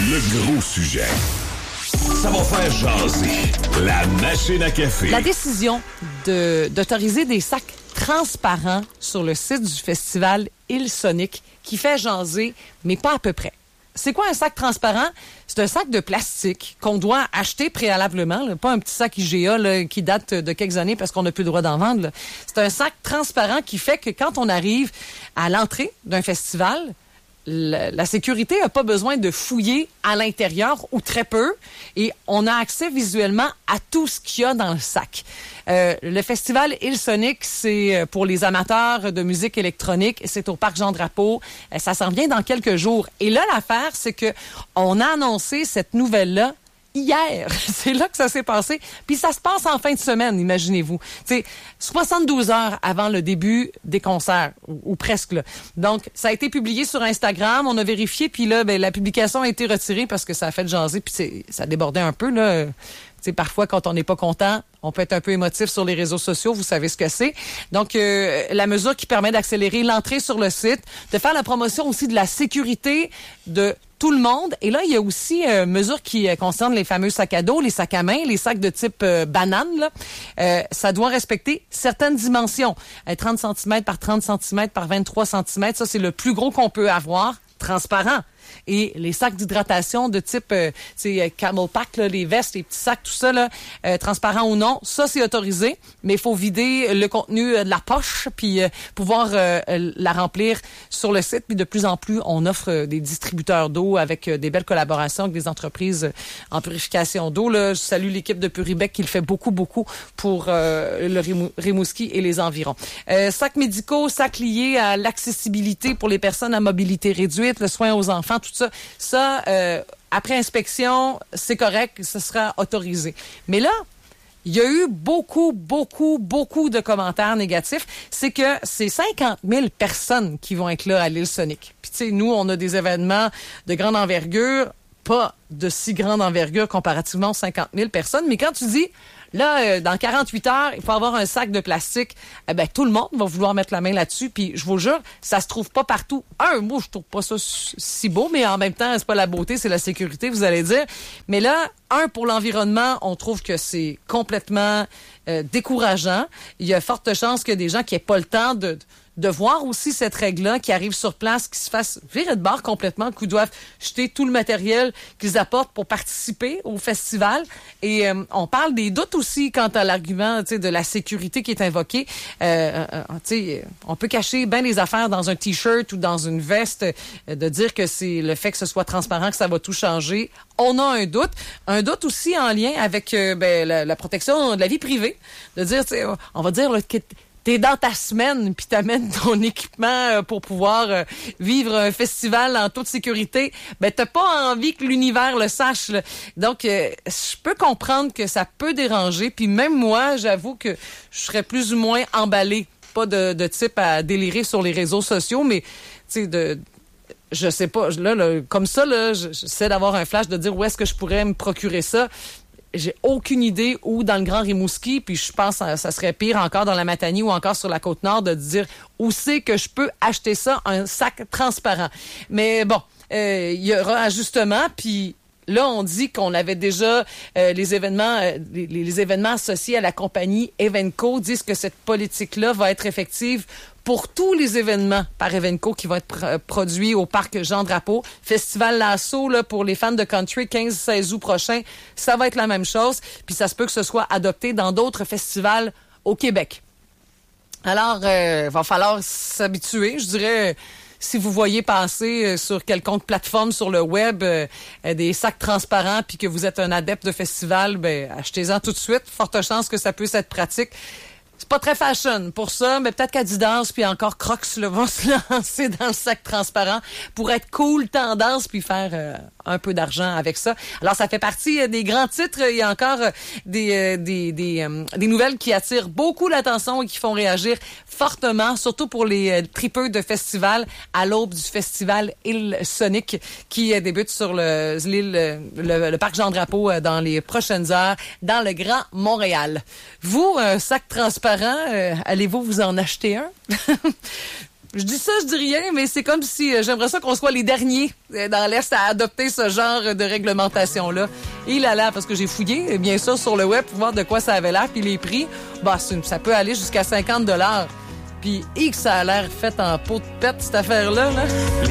Le gros sujet. Ça va faire jaser. La machine à café. La décision d'autoriser des sacs transparents sur le site du festival Hillsonic qui fait jaser, mais pas à peu près. C'est quoi un sac transparent? C'est un sac de plastique qu'on doit acheter préalablement, là, pas un petit sac IGA là, qui date de quelques années parce qu'on n'a plus le droit d'en vendre. Là. C'est un sac transparent qui fait que quand on arrive à l'entrée d'un festival, la sécurité n'a pas besoin de fouiller à l'intérieur ou très peu et on a accès visuellement à tout ce qu'il y a dans le sac. Le festival Hillsonic, c'est pour les amateurs de musique électronique. C'est au Parc Jean-Drapeau. Ça s'en vient dans quelques jours. Et là, l'affaire, c'est que on a annoncé cette nouvelle-là hier. C'est là que ça s'est passé. Puis ça se passe en fin de semaine, imaginez-vous. C'est 72 heures avant le début des concerts, ou presque. Là. Donc, ça a été publié sur Instagram. On a vérifié, puis là, la publication a été retirée parce que ça a fait jaser, puis ça débordait un peu, là. T'sais, parfois, quand on n'est pas content, on peut être un peu émotif sur les réseaux sociaux. Vous savez ce que c'est. Donc, la mesure qui permet d'accélérer l'entrée sur le site, de faire la promotion aussi de la sécurité de tout le monde. Et là, il y a aussi mesure qui concerne les fameux sacs à dos, les sacs à main, les sacs de type banane. Là. Ça doit respecter certaines dimensions. 30 cm par 30 cm par 23 cm, ça, c'est le plus gros qu'on peut avoir, transparent. Et les sacs d'hydratation de type Camel Pack, là, les vestes, les petits sacs, tout ça, là, transparent ou non, ça, c'est autorisé. Mais il faut vider le contenu de la poche puis pouvoir la remplir sur le site. Puis de plus en plus, on offre des distributeurs d'eau avec des belles collaborations avec des entreprises en purification d'eau. Là. Je salue l'équipe de Puribec qui le fait beaucoup pour le Rimouski et les environs. Sacs médicaux, sacs liés à l'accessibilité pour les personnes à mobilité réduite, le soin aux enfants, tout ça. Ça, après inspection, c'est correct, ce sera autorisé. Mais là, il y a eu beaucoup de commentaires négatifs. C'est que c'est 50 000 personnes qui vont être là à l'Hillsonic. Puis tu sais, nous, on a des événements de grande envergure, pas de si grande envergure comparativement aux 50 000 personnes. Mais quand tu dis... Là, dans 48 heures, il faut avoir un sac de plastique. Eh ben, tout le monde va vouloir mettre la main là-dessus. Puis, je vous jure, ça se trouve pas partout. Moi, je trouve pas ça si beau, mais en même temps, c'est pas la beauté, c'est la sécurité, vous allez dire. Mais là, pour l'environnement, on trouve que c'est complètement décourageant. Il y a forte chance que des gens qui aient pas le temps de voir aussi cette règle-là, qui arrive sur place, qui se fassent virer de bord complètement, qui doivent jeter tout le matériel qu'ils apportent pour participer au festival. Et on parle des doutes aussi quant à l'argument de la sécurité qui est invoqué. On peut cacher bien les affaires dans un T-shirt ou dans une veste, de dire que c'est le fait que ce soit transparent que ça va tout changer. On a un doute. Un doute aussi en lien avec la protection de la vie privée. De dire, on va dire... que t'es dans ta semaine puis t'amènes ton équipement pour pouvoir vivre un festival en toute sécurité, t'as pas envie que l'univers le sache. Là. Donc, je peux comprendre que ça peut déranger. Puis même moi, j'avoue que je serais plus ou moins emballée. Pas de type à délirer sur les réseaux sociaux, mais tu sais, je sais pas, là, comme ça, là, j'essaie d'avoir un flash de dire où est-ce que je pourrais me procurer ça. J'ai aucune idée où dans le Grand Rimouski, puis je pense que ça serait pire encore dans la Matanie ou encore sur la Côte-Nord de dire où c'est que je peux acheter ça, un sac transparent. Mais bon, il y aura ajustement, puis là, on dit qu'on avait déjà les événements associés à la compagnie Evenco disent que cette politique-là va être effective pour tous les événements par Evenco qui vont être produits au Parc Jean-Drapeau. Festival Lasso, là, pour les fans de country, 15-16 août prochain, ça va être la même chose. Puis ça se peut que ce soit adopté dans d'autres festivals au Québec. Alors, va falloir s'habituer, je dirais... Si vous voyez passer sur quelconque plateforme sur le web des sacs transparents puis que vous êtes un adepte de festival, achetez-en tout de suite. Forte chance que ça puisse être pratique. C'est pas très fashion pour ça, mais peut-être qu'Adidas puis encore Crocs vont se lancer dans le sac transparent pour être cool, tendance, puis faire un peu d'argent avec ça. Alors, ça fait partie des grands titres. Il y a encore des nouvelles qui attirent beaucoup l'attention et qui font réagir fortement, surtout pour les tripeux de festival à l'aube du festival Hillsonic qui débute sur le Parc Jean-Drapeau dans les prochaines heures dans le Grand Montréal. Vous, sac transparent, allez-vous vous en acheter un? Je dis ça, je dis rien, mais c'est comme si j'aimerais ça qu'on soit les derniers dans l'Est à adopter ce genre de réglementation-là. Et là, parce que j'ai fouillé, bien sûr, sur le web pour voir de quoi ça avait l'air, puis les prix, ça peut aller jusqu'à 50 $. Puis, que ça a l'air fait en peau de pète, cette affaire-là, là.